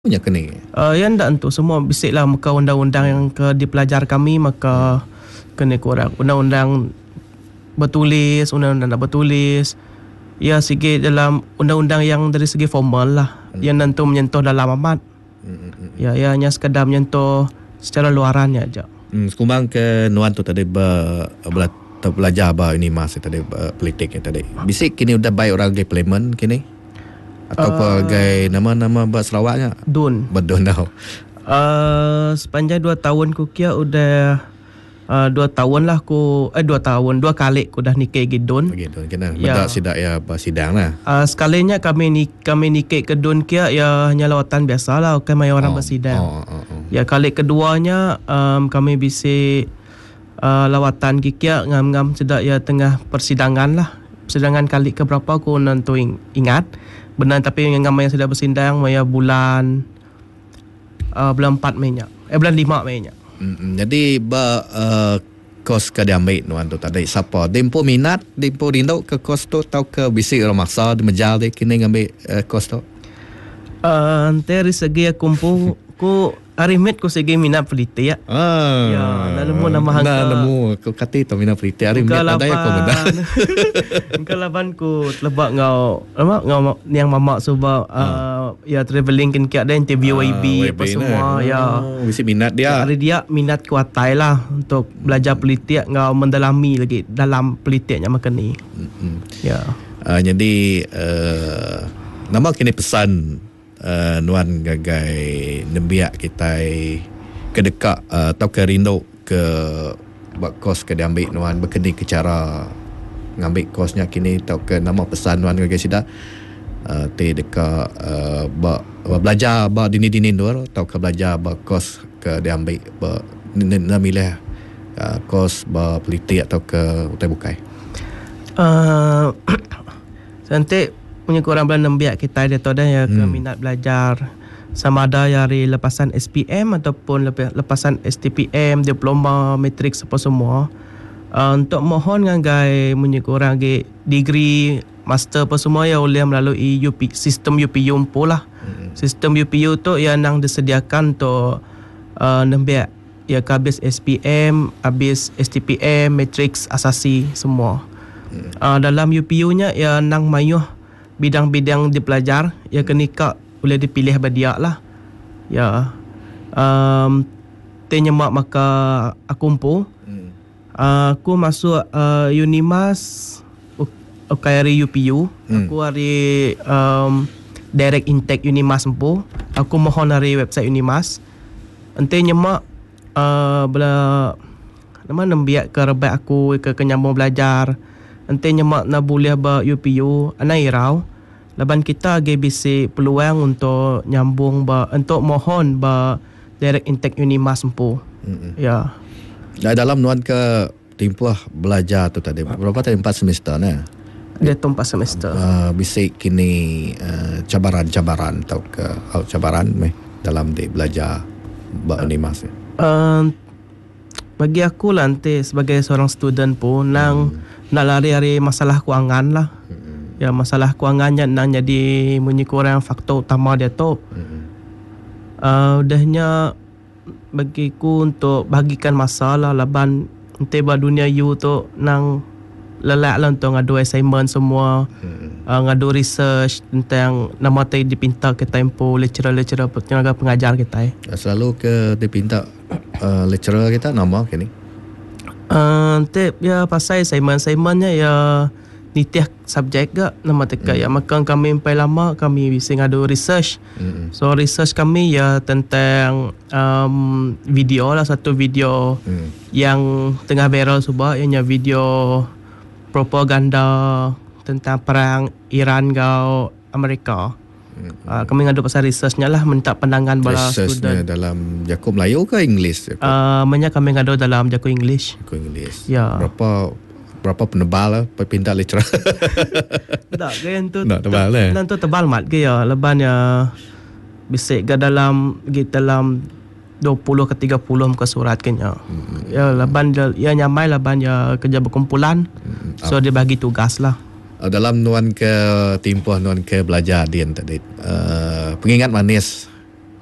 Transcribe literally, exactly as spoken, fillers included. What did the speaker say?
punya kena. Uh, yang tak untuk semua bisik lah maka undang-undang yang ke dipelajar kami maka kena korang undang-undang bertulis, undang-undang tak bertulis. Ya sikit dalam undang-undang yang dari segi formal lah. Hmm. Yang nanti menyentuh dalam amat. Hmm. Ya, ya hanya sekadar menyentuh secara luarannya aja. Hmm, sekumbang ke Nuan tu tadi ber, ber, belajar bah ini mas tadi politik tadi. Bisik kini udah baik orang di parlimen kini. Atau uh, bagai nama-nama buat Sarawaknya? Dun. Berdun tau. Uh, sepanjang dua tahun ku kia udah uh, dua tahun lah ku eh dua tahun dua kali ku dah nikah ke Dun. Begitu kena. Ya. Bedak sidak ya sidang lah. Uh, sekalinya kami ni kami nikah ke Dun kia ya hanya lawatan biasa lah bukan mai orang oh, bersidang. Oh, oh, oh. Ya kali keduanya um, kami bisi uh, lawatan kia ngam-ngam sidak ya tengah persidangan lah. Persidangan kali ke berapa ku nantu ingat. Benar tapi yang yang sudah bersindang maya bulan uh, bulan empat Mei-nya. Eh bulan lima Mei-nya. Mm-hmm. Jadi ba uh, kos ke diambil Nuan tu tadi siapa? Dempo minat, dempo rindu ke kos tu atau ke bisik orang maksa di mejal dia kini ngambil uh, kos tu? Uh, dari segi kumpul ku Arimet ku segi minat politik ya. Ah. Ya, dah nemu nama hangka. Dah nemu ku kata tu minat politik Arimet ada ya ku benar. Engkau laban ku telebak ngau apa ngau yang mamak sebab uh, uh, ya travelling kan kia ada interview uh, Y B apa semua ya. Oh, mesti minat dia. Hari dia minat kuatai lah untuk belajar politik ngau mendalami lagi dalam politiknya makan ni. Mm-hmm. Ya. Uh, jadi uh, nama kini pesan Uh, Nuan gagai nembiak kita kedekat uh, atau ke rindu ke buat kos ke diambil Nuan berkeni ke cara ngambil kosnya kini atau ke nama pesan Nuan gagai sida uh, te dekat uh, buat belajar buat dini-dini dua atau ke belajar buat kos ke diambil buat nak milih uh, kos buat politik atau ke utai bukai uh, nanti punya korang bulan nembiak kita dia tahu dah ya hmm. ke minat belajar sama ada dari lepasan S P M ataupun lepasan S T P M, diploma, matrik apa semua. Uh, untuk mohon dengan gay punya korang ge degree, master apa semua ya boleh melalui U P, sistem U P U empu lah. Hmm. Sistem U P U tu yang nang disediakan untuk uh, nembiak ya ke habis S P M, habis S T P M, matrik, asasi semua. Hmm. Uh, dalam U P U-nya ya nang mayuh bidang-bidang dipelajar ya kenika boleh dipilih berdiak lah ya um, tenyemak maka aku empu hmm. uh, aku masuk uh, Unimas okay, hari U P U hmm. aku hari um, direct intake Unimas empu aku mohon hari website Unimas ente nyemak uh, bela nama nembiak ke rebat aku ke kenyambung belajar ente nyemak na boleh ba U P U anai rau laban kita age bisi peluang untuk nyambung ba untuk mohon ba direct intake Unimas empu. Mm-hmm. Ya. Dah dalam Nuan ke tempoh belajar tu tadi berapa tadi empat semester nah. Dia tu empat semester. Uh, bisi kini uh, cabaran-cabaran atau ke oh, cabaran meh dalam di belajar ba Unimas. Uh, bagi aku lah nanti sebagai seorang student pun nang hmm. nak lari-lari masalah kewangan lah. Hmm. Ya masalah kewangannya nang jadi menyikurang faktor utama dia tu. Hmm. Uh, udahnya bagiku untuk bagikan masalah laban nanti ba dunia you tu nang lelak lah untuk ngadu assignment semua. Hmm. Uh, ngadu research tentang nama tu dipinta ke tempo lecturer-lecturer tenaga pengajar kita. Eh. Selalu ke dipinta uh, lecturer kita nama kini. Uh, nanti ya pasal assignment-assignmentnya ya nitiah subjek ke nama teka hmm. ya maka kami sampai lama kami bisa ngadu research. Hmm. So research kami ya tentang um, video lah satu video hmm. yang tengah viral subah ianya video propaganda tentang perang Iran ke Amerika. Hmm. Uh, kami ngadu pasal researchnya lah minta pandangan bala student. Dalam Jaku Melayu ke English? Uh, banyak kami ngadu dalam Jaku English. Jaku English. Ya. Berapa berapa penebal lah pinta lecturer? Tak, gaya tu. Tak tebal lah. Nanti tebal mat ke ya leban ya bisik ke dalam gitu dalam dua puluh ke tiga puluh muka surat kenya. Hmm. Ya leban ya nyamai leban ya kerja berkumpulan. Hmm. So dia bagi tugas lah. Dalam Nuan ke timpoh Nuan ke belajar Dian tadi uh, pengingat manis